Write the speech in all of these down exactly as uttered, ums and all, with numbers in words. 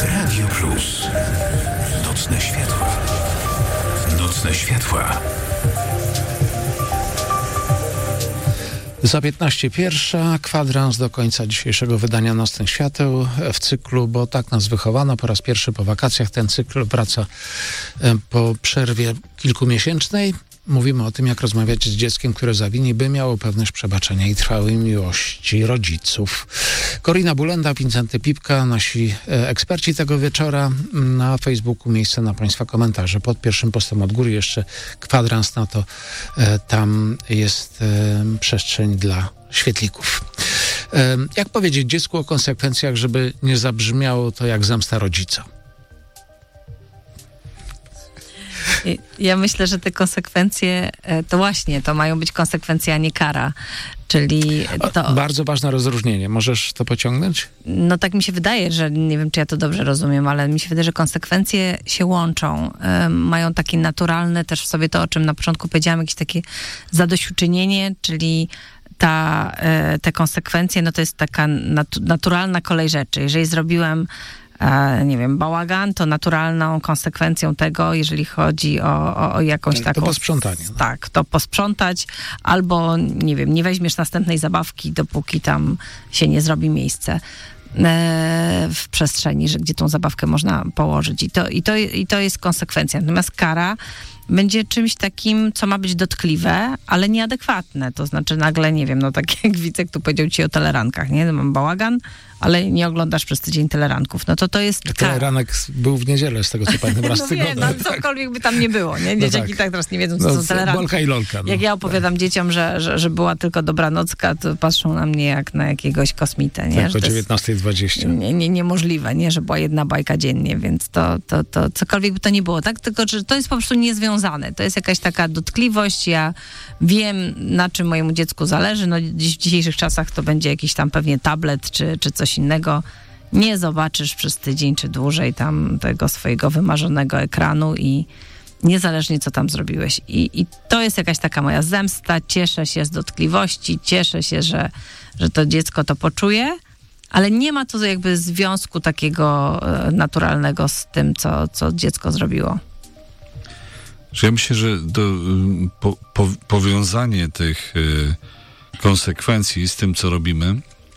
Radio Plus. Nocne światła. Nocne światła. Za piętnaście pierwsza, kwadrans do końca dzisiejszego wydania Nocnych Świateł w cyklu, bo tak nas wychowano, po raz pierwszy po wakacjach ten cykl wraca po przerwie kilkumiesięcznej. Mówimy o tym, jak rozmawiać z dzieckiem, które zawini, by miało pewność przebaczenia i trwałej miłości rodziców. Korina Bulenda, Wincenty Pipka, nasi e, eksperci tego wieczora. Na Facebooku miejsce na Państwa komentarze. Pod pierwszym postem od góry jeszcze kwadrans na to. E, tam jest e, przestrzeń dla świetlików. E, jak powiedzieć dziecku o konsekwencjach, żeby nie zabrzmiało to jak zemsta rodzica? Ja myślę, że te konsekwencje, to właśnie, to mają być konsekwencje, a nie kara. Czyli to... Bardzo ważne rozróżnienie. Możesz to pociągnąć? No tak mi się wydaje, że nie wiem, czy ja to dobrze rozumiem, ale mi się wydaje, że konsekwencje się łączą. Y, mają takie naturalne też w sobie to, o czym na początku powiedziałam, jakieś takie zadośćuczynienie, czyli ta, y, te konsekwencje, no to jest taka nat- naturalna kolej rzeczy. Jeżeli zrobiłem nie wiem, bałagan, to naturalną konsekwencją tego, jeżeli chodzi o, o, o jakąś to taką... To posprzątanie. Tak, to posprzątać, albo, nie wiem, nie weźmiesz następnej zabawki, dopóki tam się nie zrobi miejsce e, w przestrzeni, że gdzie tą zabawkę można położyć. I to, i, to, I to jest konsekwencja. Natomiast kara będzie czymś takim, co ma być dotkliwe, ale nieadekwatne. To znaczy nagle, nie wiem, no tak jak Wicek tu powiedział ci o telerankach, nie? Mam bałagan, ale nie oglądasz przez tydzień teleranków. No to to jest kara. Teleranek był w niedzielę, z tego co pamiętam, raz no w tygodniu. No cokolwiek by tam nie było, nie? Dzieciaki no tak. tak teraz nie wiedzą, co no, są teleranki. Bolka i lolka. No. Jak ja opowiadam tak. dzieciom, że, że, że była tylko dobranocka, to patrzą na mnie jak na jakiegoś kosmitę, nie? Tak, o dziewiętnasta dwadzieścia. Nie, nie, niemożliwe, nie? Że była jedna bajka dziennie, więc to, to, to cokolwiek by to nie było, tak? Tylko, że to jest po prostu niezwiązane. To jest jakaś taka dotkliwość. Ja wiem, na czym mojemu dziecku zależy. No dziś, w dzisiejszych czasach to będzie jakiś tam pewnie tablet czy, czy coś innego. Nie zobaczysz przez tydzień czy dłużej tam tego swojego wymarzonego ekranu i niezależnie co tam zrobiłeś. I, i to jest jakaś taka moja zemsta. Cieszę się z dotkliwości, cieszę się, że, że to dziecko to poczuje, ale nie ma to jakby związku takiego e, naturalnego z tym, co, co dziecko zrobiło. Ja myślę, że do, po, po, powiązanie tych y, konsekwencji z tym, co robimy,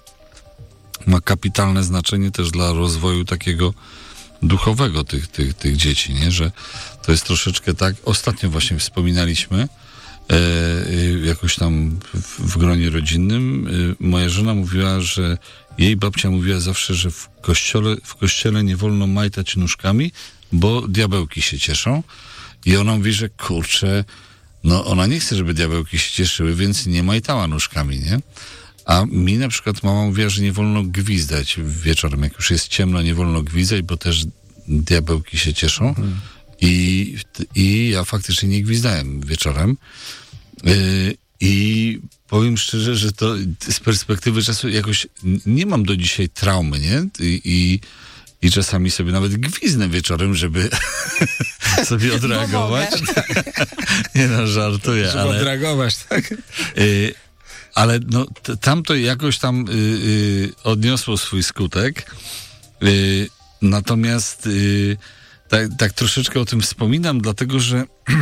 ma kapitalne znaczenie też dla rozwoju takiego duchowego tych, tych, tych dzieci, nie? Że to jest troszeczkę tak, ostatnio właśnie wspominaliśmy e, jakoś tam w, w gronie rodzinnym, e, moja żona mówiła, że jej babcia mówiła zawsze, że w kościele, w kościele nie wolno majtać nóżkami, bo diabełki się cieszą i ona mówi, że kurczę, no ona nie chce, żeby diabełki się cieszyły, więc nie majtała nóżkami, nie? A mi na przykład mama mówiła, że nie wolno gwizdać wieczorem. Jak już jest ciemno, nie wolno gwizdać, bo też diabełki się cieszą. Mhm. I, I ja faktycznie nie gwizdałem wieczorem. Yy, I powiem szczerze, że to z perspektywy czasu jakoś nie mam do dzisiaj traumy, nie? I, i, i czasami sobie nawet gwizdnę wieczorem, żeby sobie odreagować. Nie no, żartuję. Żeby ale, odreagować, tak? Yy, Ale no, t- tam to jakoś tam y, y, odniosło swój skutek. Y, natomiast y, tak, tak troszeczkę o tym wspominam, dlatego że,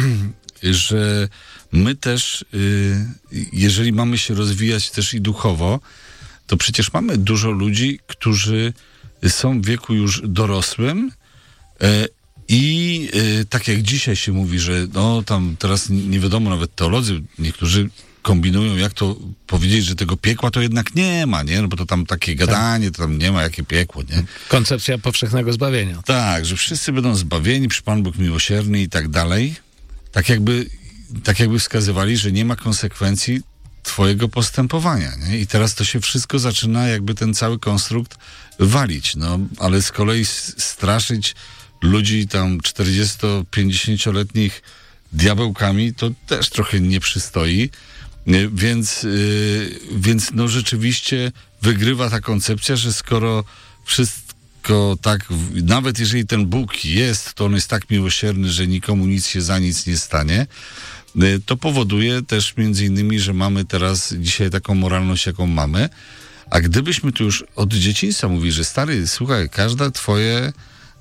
że my też, y, jeżeli mamy się rozwijać też i duchowo, to przecież mamy dużo ludzi, którzy są w wieku już dorosłym y, i y, tak jak dzisiaj się mówi, że no tam teraz nie wiadomo, nawet teolodzy niektórzy kombinują, jak to powiedzieć, że tego piekła to jednak nie ma, nie? No bo to tam takie gadanie, to tam nie ma jakie piekło, nie? Koncepcja powszechnego zbawienia. Tak, że wszyscy będą zbawieni, przy Pan Bóg miłosierny i tak dalej. Tak jakby, tak jakby wskazywali, że nie ma konsekwencji twojego postępowania, nie? I teraz to się wszystko zaczyna jakby ten cały konstrukt walić, no. Ale z kolei straszyć ludzi tam czterdziesto-pięćdziesięcioletnich diabełkami to też trochę nie przystoi. Więc, yy, więc no rzeczywiście wygrywa ta koncepcja, że skoro wszystko tak, nawet jeżeli ten Bóg jest, to on jest tak miłosierny, że nikomu nic się za nic nie stanie, yy, to powoduje też między innymi, że mamy teraz dzisiaj taką moralność, jaką mamy. A gdybyśmy tu już od dzieciństwa mówili, że stary, słuchaj, każde twoje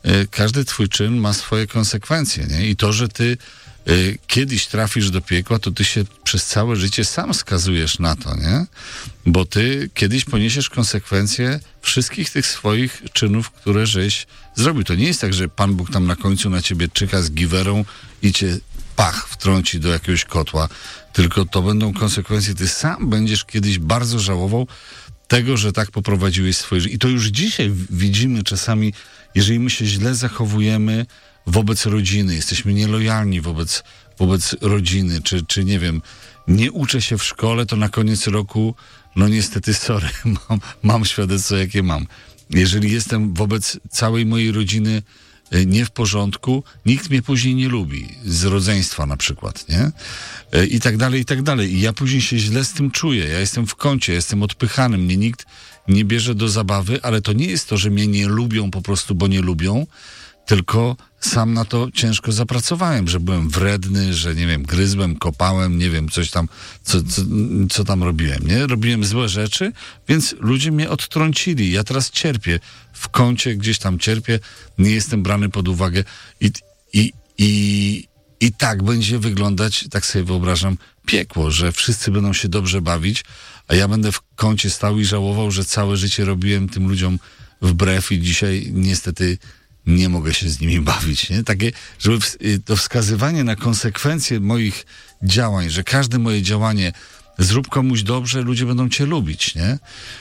y, każdy twój czyn ma swoje konsekwencje, nie? I to, że ty y, kiedyś trafisz do piekła, to ty się przez całe życie sam skazujesz na to, nie? Bo ty kiedyś poniesiesz konsekwencje wszystkich tych swoich czynów, które żeś zrobił. To nie jest tak, że Pan Bóg tam na końcu na ciebie czyha z giwerą i cię pach wtrąci do jakiegoś kotła, tylko to będą konsekwencje. Ty sam będziesz kiedyś bardzo żałował tego, że tak poprowadziłeś swoje życie. I to już dzisiaj widzimy czasami, jeżeli my się źle zachowujemy wobec rodziny, jesteśmy nielojalni wobec, wobec rodziny, czy, czy nie wiem, nie uczę się w szkole, to na koniec roku, no niestety, sorry, mam, mam świadectwo, jakie mam. Jeżeli jestem wobec całej mojej rodziny nie w porządku, nikt mnie później nie lubi, z rodzeństwa na przykład, nie? I tak dalej, i tak dalej. I ja później się źle z tym czuję. Ja jestem w kącie, jestem odpychany, mnie nikt nie bierze do zabawy, ale to nie jest to, że mnie nie lubią po prostu, bo nie lubią, tylko sam na to ciężko zapracowałem, że byłem wredny, że nie wiem, gryzłem, kopałem, nie wiem, coś tam, co, co, co tam robiłem, nie? Robiłem złe rzeczy, więc ludzie mnie odtrącili. Ja teraz cierpię. W kącie gdzieś tam cierpię, nie jestem brany pod uwagę i, i, i, i tak będzie wyglądać, tak sobie wyobrażam, piekło, że wszyscy będą się dobrze bawić, a ja będę w kącie stał i żałował, że całe życie robiłem tym ludziom wbrew i dzisiaj niestety nie mogę się z nimi bawić, nie? Takie, żeby w, to wskazywanie na konsekwencje moich działań, że każde moje działanie zrób komuś dobrze, ludzie będą cię lubić, nie?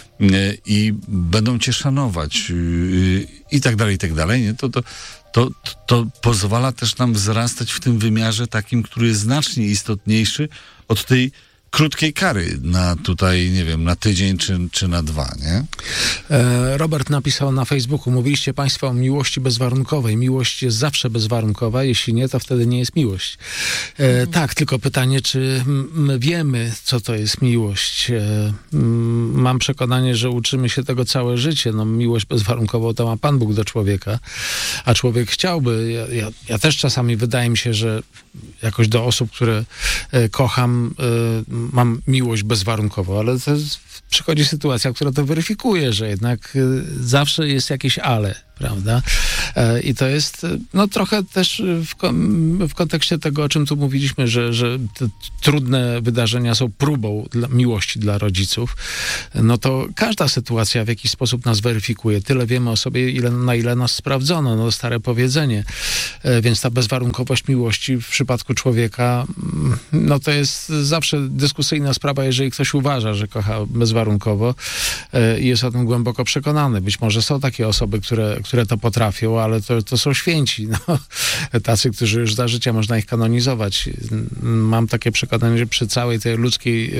I będą cię szanować i tak dalej, i tak dalej, nie? To, to, to, to pozwala też nam wzrastać w tym wymiarze takim, który jest znacznie istotniejszy od tej krótkiej kary na tutaj, nie wiem, na tydzień czy, czy na dwa, nie? Robert napisał na Facebooku, mówiliście Państwo o miłości bezwarunkowej. Miłość jest zawsze bezwarunkowa, jeśli nie, to wtedy nie jest miłość. E, mhm. Tak, tylko pytanie, czy my wiemy, co to jest miłość? E, mam przekonanie, że uczymy się tego całe życie. No, miłość bezwarunkową to ma Pan Bóg do człowieka, a człowiek chciałby, ja, ja, ja też czasami wydaje mi się, że jakoś do osób, które e, kocham, e, mam miłość bezwarunkową, ale to jest, przychodzi sytuacja, która to weryfikuje, że jednak y, zawsze jest jakieś ale, prawda? E, I to jest no trochę też w, w kontekście tego, o czym tu mówiliśmy, że, że te trudne wydarzenia są próbą dla, miłości dla rodziców, no to każda sytuacja w jakiś sposób nas weryfikuje. Tyle wiemy o sobie, ile, na ile nas sprawdzono, no stare powiedzenie. E, więc ta bezwarunkowość miłości w przypadku człowieka, no to jest zawsze dyskusyjna sprawa, jeżeli ktoś uważa, że kocha bezwarunkowo e, i jest o tym głęboko przekonany. Być może są takie osoby, które, które to potrafią, ale to, to są święci. No. Tacy, którzy już za życia można ich kanonizować. Mam takie przekonanie, że przy całej tej ludzkiej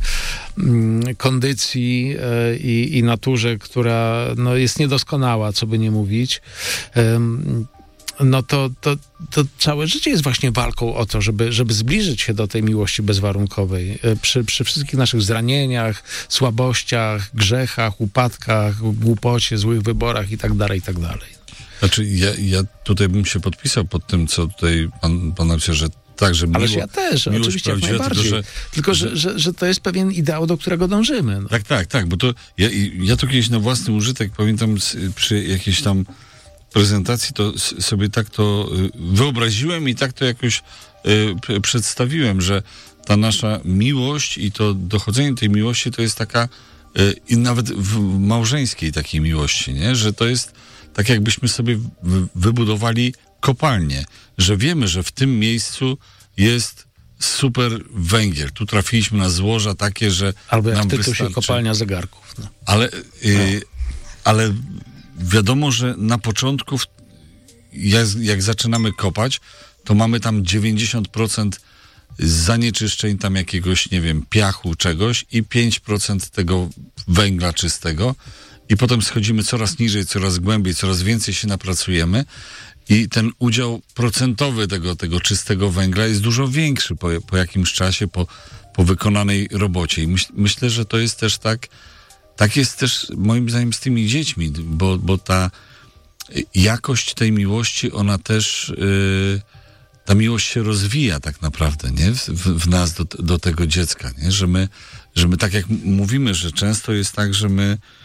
e, kondycji e, i, i naturze, która no, jest niedoskonała, co by nie mówić, e, no to, to, to całe życie jest właśnie walką o to, żeby, żeby zbliżyć się do tej miłości bezwarunkowej. Przy, przy wszystkich naszych zranieniach, słabościach, grzechach, upadkach, głupocie, złych wyborach i tak dalej, i tak dalej. Znaczy, ja, ja tutaj bym się podpisał pod tym, co tutaj pan, pan napisał, że tak, że miło, Ależ ja też, oczywiście, jak najbardziej. Tylko, że, tylko że, że, że to jest pewien ideał, do którego dążymy. No. Tak, tak, tak, bo to ja, ja to kiedyś na własny użytek, pamiętam przy jakiejś tam prezentacji, to sobie tak to wyobraziłem i tak to jakoś y, przedstawiłem, że ta nasza miłość i to dochodzenie tej miłości to jest taka y, i nawet w małżeńskiej takiej miłości, nie? Że to jest tak jakbyśmy sobie w, wybudowali kopalnię, że wiemy, że w tym miejscu jest super węgiel. Tu trafiliśmy na złoża takie, że albo jak nam tytuł wystarczy. się kopalnia zegarków. No. Ale, y, no. ale wiadomo, że na początku, jak, jak zaczynamy kopać, to mamy tam dziewięćdziesiąt procent zanieczyszczeń, tam jakiegoś, nie wiem, piachu, czegoś i pięć procent tego węgla czystego i potem schodzimy coraz niżej, coraz głębiej, coraz więcej się napracujemy i ten udział procentowy tego, tego czystego węgla jest dużo większy po, po jakimś czasie, po, po wykonanej robocie. I myśl, myślę, że to jest też tak, tak jest też moim zdaniem z tymi dziećmi, bo, bo ta jakość tej miłości, ona też, yy, ta miłość się rozwija tak naprawdę, nie? W, w nas do, do tego dziecka, nie? Że my, że my tak jak mówimy, że często jest tak, że my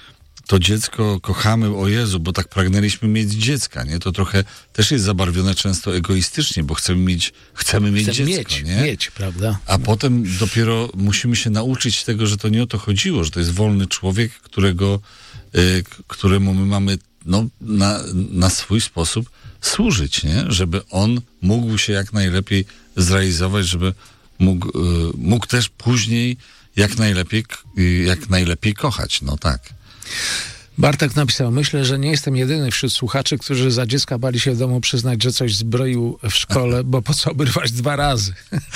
to dziecko kochamy, o Jezu, bo tak pragnęliśmy mieć dziecka, nie? To trochę też jest zabarwione często egoistycznie, bo chcemy mieć, chcemy mieć Chcemy dziecko, mieć, nie? mieć, prawda? A potem dopiero musimy się nauczyć tego, że to nie o to chodziło, że to jest wolny człowiek, którego, y, któremu my mamy no, na, na swój sposób służyć, nie? Żeby on mógł się jak najlepiej zrealizować, żeby mógł, y, mógł też później jak najlepiej, y, jak najlepiej kochać, no tak. Bartek napisał, myślę, że nie jestem jedyny wśród słuchaczy, którzy za dziecka bali się w domu przyznać, że coś zbroił w szkole, bo po co obrywać dwa razy?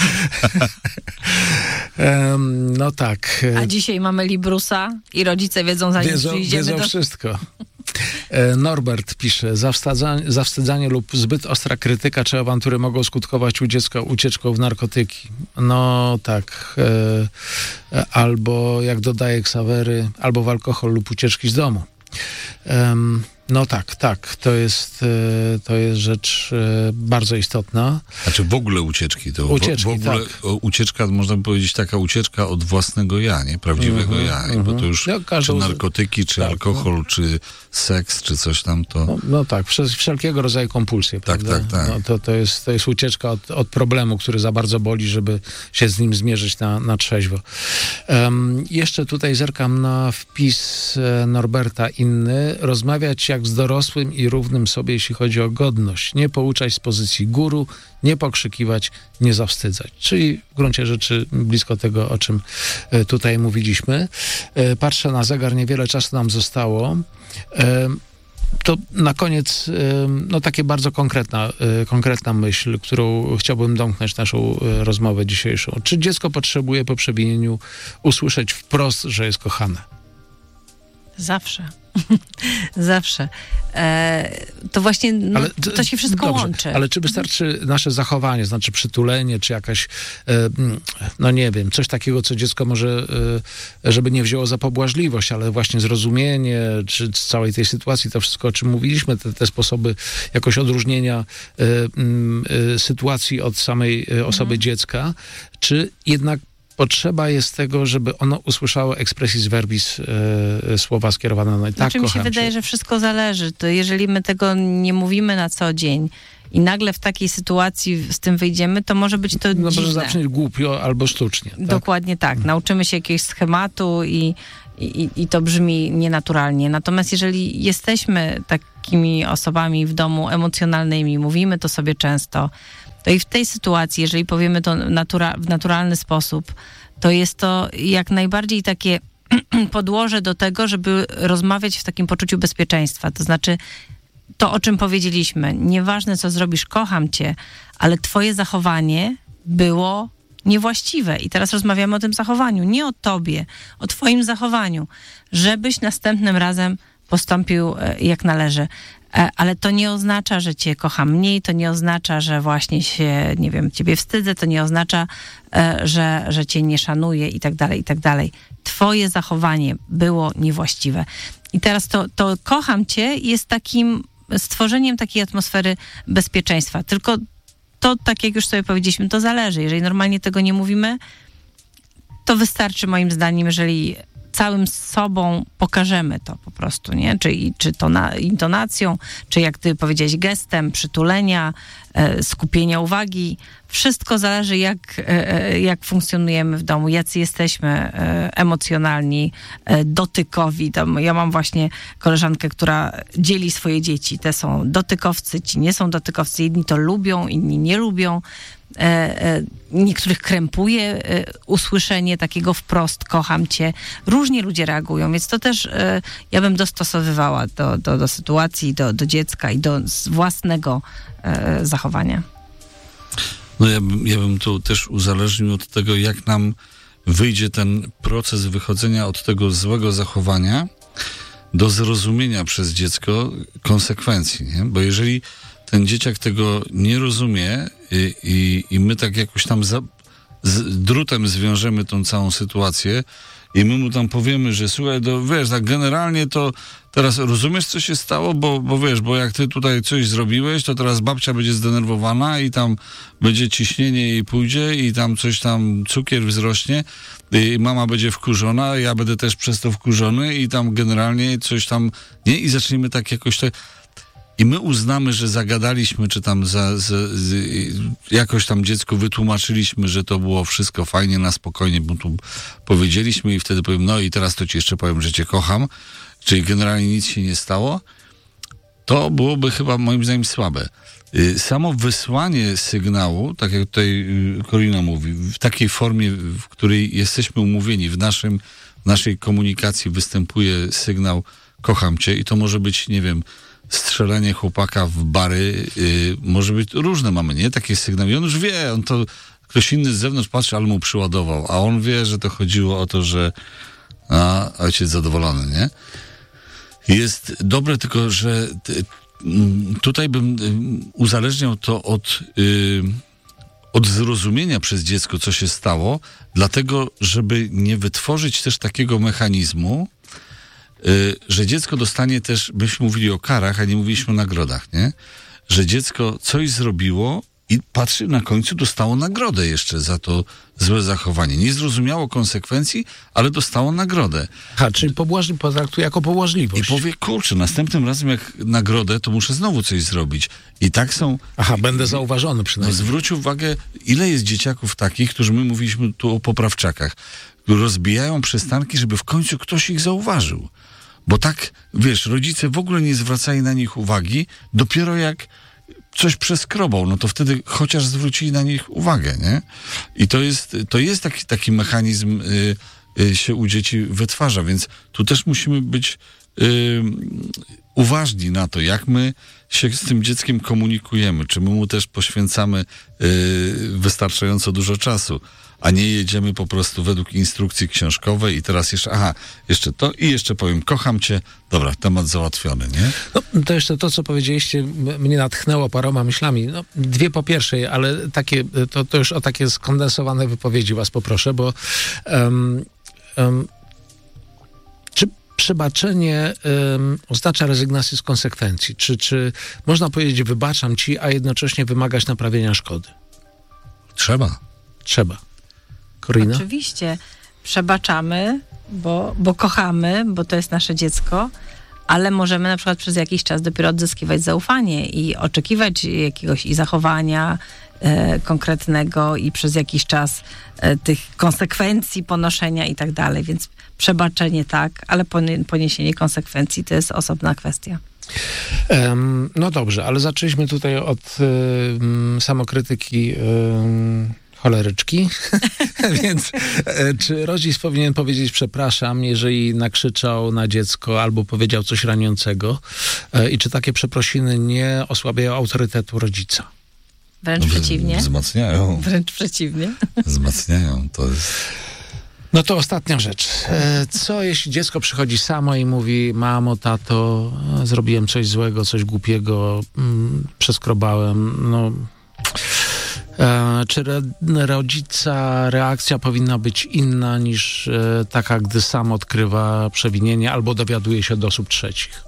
um, no tak. A dzisiaj mamy Librusa i rodzice wiedzą, zanim Wiedzą, przyjdziemy wiedzą do... wszystko. Norbert pisze, zawstadzanie, zawstydzanie lub zbyt ostra krytyka czy awantury mogą skutkować u dziecka ucieczką w narkotyki. No tak. E, albo, jak dodaje Ksawery, albo w alkohol lub ucieczki z domu. Um, no tak, tak. To jest, e, to jest rzecz e, bardzo istotna. Znaczy w ogóle ucieczki. To ucieczki, w, w ogóle tak. ucieczka, można by powiedzieć, taka ucieczka od własnego ja, nie? Prawdziwego Mhm, ja. mhm. Bo to już No, każdą- czy narkotyki, czy tak, alkohol, czy seks, czy coś tam, to... No, no tak, przez wszelkiego rodzaju kompulsje, Tak, prawda? tak, tak. No to, to, jest, to jest ucieczka od, od problemu, który za bardzo boli, żeby się z nim zmierzyć na, na trzeźwo. Um, jeszcze tutaj zerkam na wpis e, Norberta inny. Rozmawiać jak z dorosłym i równym sobie, jeśli chodzi o godność. Nie pouczać z pozycji guru, nie pokrzykiwać, nie zawstydzać. Czyli w gruncie rzeczy blisko tego, o czym e, tutaj mówiliśmy. E, patrzę na zegar, niewiele czasu nam zostało. E, To na koniec, no takie bardzo konkretna, konkretna myśl, którą chciałbym domknąć naszą rozmowę dzisiejszą. Czy dziecko potrzebuje po przewinieniu usłyszeć wprost, że jest kochane? Zawsze. Zawsze. E, to właśnie no, Ale, to się wszystko dobrze, łączy. Ale czy wystarczy nasze zachowanie, znaczy przytulenie, czy jakaś, e, no nie wiem, coś takiego, co dziecko może, e, żeby nie wzięło za pobłażliwość, ale właśnie zrozumienie, czy z całej tej sytuacji, to wszystko, o czym mówiliśmy, te, te sposoby jakoś odróżnienia e, e, sytuacji od samej e, osoby Mhm. dziecka, czy jednak potrzeba jest tego, żeby ono usłyszało expressis verbis e, słowa skierowane na tak, Znaczy mi się kocham wydaje, cię. że wszystko zależy. To jeżeli my tego nie mówimy na co dzień i nagle w takiej sytuacji z tym wyjdziemy, to może być to No może dziwne. zacznie głupio albo sztucznie. Tak? Dokładnie tak. Nauczymy się jakiegoś schematu i, i, i to brzmi nienaturalnie. Natomiast jeżeli jesteśmy takimi osobami w domu emocjonalnymi, mówimy to sobie często, to i w tej sytuacji, jeżeli powiemy to natura- w naturalny sposób, to jest to jak najbardziej takie podłoże do tego, żeby rozmawiać w takim poczuciu bezpieczeństwa. To znaczy to, o czym powiedzieliśmy. Nieważne, co zrobisz, kocham cię, ale twoje zachowanie było niewłaściwe. I teraz rozmawiamy o tym zachowaniu. Nie o tobie, o twoim zachowaniu. Żebyś następnym razem postąpił e, jak należy. E, ale to nie oznacza, że cię kocham mniej, to nie oznacza, że właśnie się, nie wiem, ciebie wstydzę, to nie oznacza, e, że, że cię nie szanuję i tak dalej, i tak dalej. Twoje zachowanie było niewłaściwe. I teraz to, to kocham cię jest takim stworzeniem takiej atmosfery bezpieczeństwa. Tylko to, tak jak już sobie powiedzieliśmy, to zależy. Jeżeli normalnie tego nie mówimy, to wystarczy moim zdaniem, jeżeli całym sobą pokażemy to po prostu, nie? Czy, czy to na, intonacją, czy jak ty powiedziałeś, gestem, przytulenia, e, skupienia uwagi. Wszystko zależy, jak, e, jak funkcjonujemy w domu, jacy jesteśmy e, emocjonalni, e, dotykowi. Tam ja mam właśnie koleżankę, która dzieli swoje dzieci. Te są dotykowcy, ci nie są dotykowcy. Jedni to lubią, inni nie lubią. E, e, niektórych krępuje e, usłyszenie takiego wprost, kocham cię. Różnie ludzie reagują, więc to też e, ja bym dostosowywała do, do, do sytuacji, do, do dziecka i do własnego e, zachowania. No ja bym, ja bym tu też uzależnił od tego, jak nam wyjdzie ten proces wychodzenia od tego złego zachowania do zrozumienia przez dziecko konsekwencji, nie? Bo jeżeli ten dzieciak tego nie rozumie i, i, i my tak jakoś tam za, z drutem zwiążemy tą całą sytuację i my mu tam powiemy, że słuchaj, to, wiesz, tak generalnie to teraz rozumiesz, co się stało, bo, bo wiesz, bo jak ty tutaj coś zrobiłeś, to teraz babcia będzie zdenerwowana i tam będzie ciśnienie jej pójdzie i tam coś tam, cukier wzrośnie i mama będzie wkurzona, ja będę też przez to wkurzony i tam generalnie coś tam, nie? I zaczniemy tak jakoś tak... I my uznamy, że zagadaliśmy, czy tam za, za, za, jakoś tam dziecku wytłumaczyliśmy, że to było wszystko fajnie, na spokojnie, bo tu powiedzieliśmy i wtedy powiem, no i teraz to ci jeszcze powiem, że cię kocham, czyli generalnie nic się nie stało, to byłoby chyba moim zdaniem słabe. Samo wysłanie sygnału, tak jak tutaj Korina mówi, w takiej formie, w której jesteśmy umówieni, w naszym, w naszej komunikacji występuje sygnał kocham cię i to może być, nie wiem, strzelenie chłopaka w bary, yy, może być różne mamy, nie? Takie sygnały. I on już wie, on to, ktoś inny z zewnątrz patrzy, ale mu przyładował, a on wie, że to chodziło o to, że a, ojciec zadowolony, nie? Jest dobre, tylko że t, tutaj bym uzależniał to od, yy, od zrozumienia przez dziecko, co się stało, dlatego, żeby nie wytworzyć też takiego mechanizmu, że dziecko dostanie też, byśmy mówili o karach, a nie mówiliśmy o nagrodach, nie? Że dziecko coś zrobiło i patrzy, na końcu dostało nagrodę jeszcze za to złe zachowanie. Nie zrozumiało konsekwencji, ale dostało nagrodę. Ha, czyli pobłażli, potraktuje jako pobłażliwość. I powie, kurczę, następnym razem jak nagrodę, to muszę znowu coś zrobić. I tak są... Aha, będę zauważony przynajmniej. No zwróć uwagę, ile jest dzieciaków takich, którzy my mówiliśmy tu o poprawczakach, rozbijają przystanki, żeby w końcu ktoś ich zauważył. Bo tak, wiesz, rodzice w ogóle nie zwracali na nich uwagi, dopiero jak coś przeskrobał, no to wtedy chociaż zwrócili na nich uwagę, nie? I to jest, to jest taki, taki mechanizm y, y, się u dzieci wytwarza, więc tu też musimy być y, uważni na to, jak my się z tym dzieckiem komunikujemy, czy my mu też poświęcamy y, wystarczająco dużo czasu, a nie jedziemy po prostu według instrukcji książkowej i teraz jeszcze, aha, jeszcze to i jeszcze powiem, kocham cię, dobra, temat załatwiony, nie? No, to jeszcze to, co powiedzieliście, m- mnie natchnęło paroma myślami. No, dwie po pierwszej, ale takie, to, to już o takie skondensowane wypowiedzi was poproszę, bo um, um, czy przebaczenie um, oznacza rezygnację z konsekwencji? Czy, czy można powiedzieć, wybaczam ci, a jednocześnie wymagać naprawienia szkody? Trzeba. Trzeba. Korina? Oczywiście. Przebaczamy, bo, bo kochamy, bo to jest nasze dziecko, ale możemy na przykład przez jakiś czas dopiero odzyskiwać zaufanie i oczekiwać jakiegoś i zachowania e, konkretnego i przez jakiś czas e, tych konsekwencji ponoszenia i tak dalej. Więc przebaczenie tak, ale poniesienie konsekwencji to jest osobna kwestia. Um, no dobrze, ale zaczęliśmy tutaj od um, samokrytyki um, choleryczki, więc e, czy rodzic powinien powiedzieć przepraszam, jeżeli nakrzyczał na dziecko albo powiedział coś raniącego e, i czy takie przeprosiny nie osłabiają autorytetu rodzica? Wręcz przeciwnie. Wzmacniają. Wręcz przeciwnie. Wzmacniają, to jest... No to ostatnia rzecz. E, co jeśli dziecko przychodzi samo i mówi mamo, tato, zrobiłem coś złego, coś głupiego, mm, przeskrobałem, no... E, czy re, rodzica reakcja powinna być inna niż e, taka, gdy sam odkrywa przewinienie albo dowiaduje się od osób trzecich?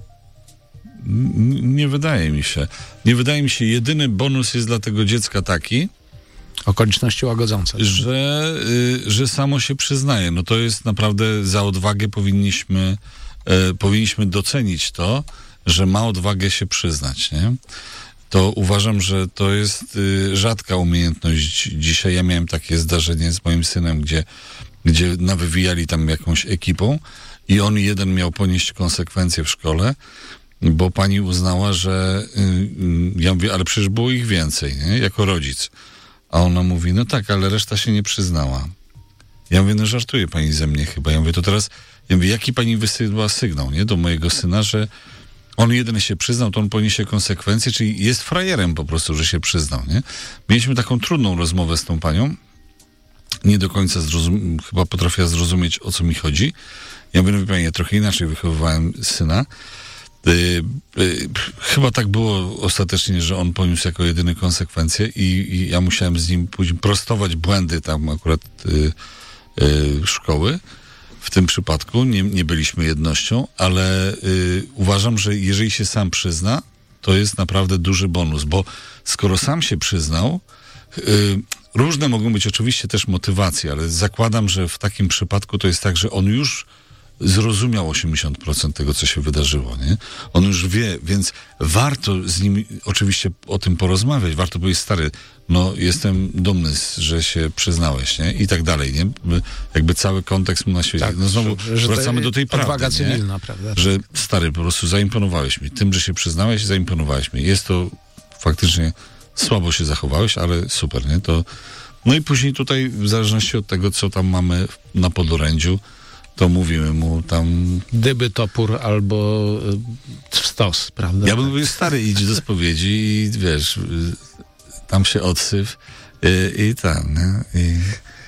N- nie wydaje mi się. Nie wydaje mi się, jedyny bonus jest dla tego dziecka taki, Okoliczności łagodzące. że, y, że samo się przyznaje. No to jest naprawdę za odwagę powinniśmy, e, powinniśmy docenić to, że ma odwagę się przyznać, nie? To uważam, że to jest y, rzadka umiejętność dzisiaj. Ja miałem takie zdarzenie z moim synem, gdzie, gdzie nawywijali tam jakąś ekipą i on jeden miał ponieść konsekwencje w szkole, bo pani uznała, że y, y, ja mówię, ale przecież było ich więcej, nie? Jako rodzic. A ona mówi, no tak, ale reszta się nie przyznała. Ja mówię, no żartuje pani ze mnie chyba. Ja mówię, to teraz, ja mówię, jaki pani wysyła sygnał, nie? Do mojego syna, że on jeden się przyznał, to on poniesie konsekwencje, czyli jest frajerem po prostu, że się przyznał, nie? Mieliśmy taką trudną rozmowę z tą panią. Nie do końca zrozum- chyba potrafiła zrozumieć, o co mi chodzi. Ja mówię, no, pani, ja trochę inaczej wychowywałem syna. Yy, yy, chyba tak było ostatecznie, że on poniósł jako jedyny konsekwencje i, i ja musiałem z nim później prostować błędy tam akurat yy, yy, szkoły. w tym przypadku. Nie, nie byliśmy jednością, ale y, uważam, że jeżeli się sam przyzna, to jest naprawdę duży bonus, bo skoro sam się przyznał, y, różne mogą być oczywiście też motywacje, ale zakładam, że w takim przypadku to jest tak, że on już zrozumiał osiemdziesiąt procent tego, co się wydarzyło, nie? On już wie, więc warto z nim oczywiście o tym porozmawiać, warto powiedzieć, stary, no jestem dumny, że się przyznałeś, nie? I tak dalej, nie? Jakby cały kontekst mu na świecie. Tak, no znowu że, że wracamy do tej prawdy, odwaga nie? cywilna, prawda? Że stary, po prostu zaimponowałeś mi. Tym, że się przyznałeś, zaimponowałeś mi. Jest to faktycznie, słabo się zachowałeś, ale super, nie? To, no i później tutaj, w zależności od tego, co tam mamy na podorędziu, to mówimy mu tam... Dyby, topór albo y, stos, prawda? Ja bym mówił, stary, idź do spowiedzi i wiesz, y, tam się odsyw y, i tam, nie? I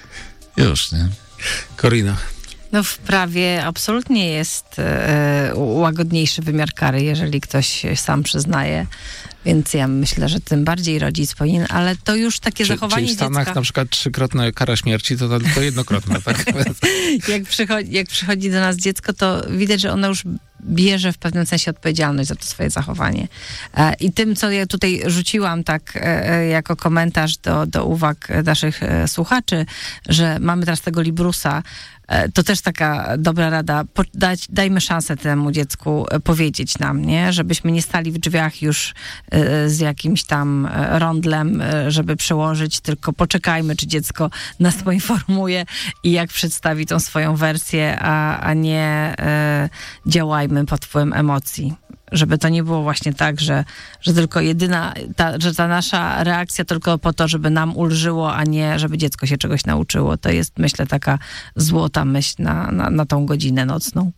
już, nie? Korina. No w prawie absolutnie jest e, łagodniejszy wymiar kary, jeżeli ktoś się sam przyznaje. Więc ja myślę, że tym bardziej rodzic powinien, ale to już takie Czy, zachowanie czyli w Stanach dziecka... na przykład trzykrotna kara śmierci, to tylko jednokrotna, tak? jak, przychodzi, jak przychodzi do nas dziecko, to widać, że ono już bierze w pewnym sensie odpowiedzialność za to swoje zachowanie. E, I tym, co ja tutaj rzuciłam tak e, jako komentarz do, do uwag naszych e, słuchaczy, że mamy teraz tego Librusa, e, to też taka dobra rada, po, dać, dajmy szansę temu dziecku e, powiedzieć nam, nie? Żebyśmy nie stali w drzwiach już e, z jakimś tam e, rondlem, e, żeby przełożyć, tylko poczekajmy, czy dziecko nas poinformuje i jak przedstawi tą swoją wersję, a, a nie e, działajmy pod wpływem emocji. Żeby to nie było właśnie tak, że, że tylko jedyna, ta, że ta nasza reakcja tylko po to, żeby nam ulżyło, a nie żeby dziecko się czegoś nauczyło. To jest, myślę, taka złota myśl na, na, na tą godzinę nocną.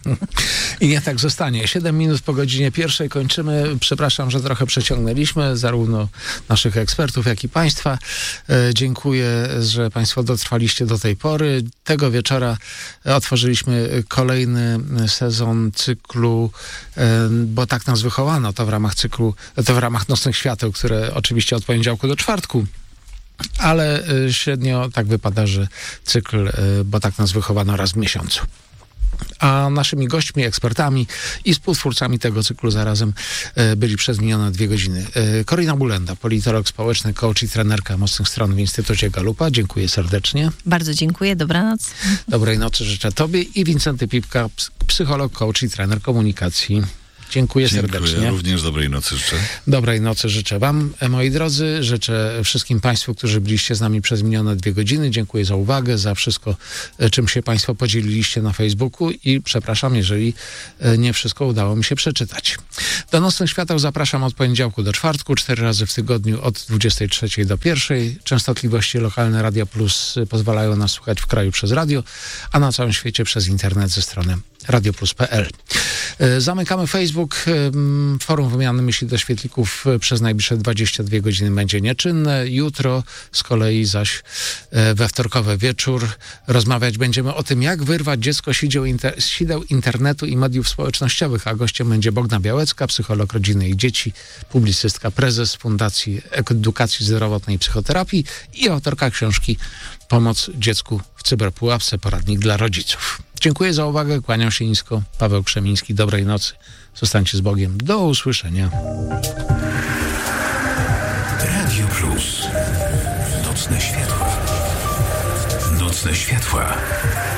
I nie tak zostanie. Siedem minut po godzinie pierwszej kończymy. Przepraszam, że trochę przeciągnęliśmy zarówno naszych ekspertów, jak i państwa. E, dziękuję, że państwo dotrwaliście do tej pory. Tego wieczora otworzyliśmy kolejny sezon cyklu, e, bo tak nas wychowano, to w ramach cyklu, to w ramach Nocnych Świateł, które oczywiście od poniedziałku do czwartku, ale średnio tak wypada, że cykl, bo tak nas wychowano, raz w miesiącu. A naszymi gośćmi, ekspertami i współtwórcami tego cyklu zarazem byli przez minione dwie godziny Korina Bulenda, politolog społeczny, coach i trenerka mocnych stron w Instytucie Galupa. Dziękuję serdecznie. Bardzo dziękuję, dobranoc. Dobrej nocy życzę tobie i Wincenty Pipka, psycholog, coach i trener komunikacji. Dziękuję, Dziękuję serdecznie. Również dobrej nocy życzę. Dobrej nocy życzę wam, moi drodzy. Życzę wszystkim państwu, którzy byliście z nami przez minione dwie godziny. Dziękuję za uwagę, za wszystko, czym się państwo podzieliliście na Facebooku i przepraszam, jeżeli nie wszystko udało mi się przeczytać. Do Nocnych Świateł zapraszam od poniedziałku do czwartku, cztery razy w tygodniu od dwudziestej trzeciej do pierwszej. Częstotliwości lokalne Radia Plus pozwalają nas słuchać w kraju przez radio, a na całym świecie przez internet ze strony radioplus kropka p l. Zamykamy Facebook. Forum Wymiany Myśli do Świetlików przez najbliższe dwadzieścia dwie godziny będzie nieczynne. Jutro z kolei zaś we wtorkowy wieczór rozmawiać będziemy o tym, jak wyrwać dziecko z sideł, inter- z sideł internetu i mediów społecznościowych, a gościem będzie Bogna Białecka, psycholog rodziny i dzieci, publicystka, prezes Fundacji Edukacji Zdrowotnej i Psychoterapii i autorka książki Pomoc dziecku w cyberpułapce, poradnik dla rodziców. Dziękuję za uwagę, kłaniam się nisko. Paweł Krzemiński, dobrej nocy. Zostańcie z Bogiem. Do usłyszenia. Radio Plus. Nocne światła. Nocne światła.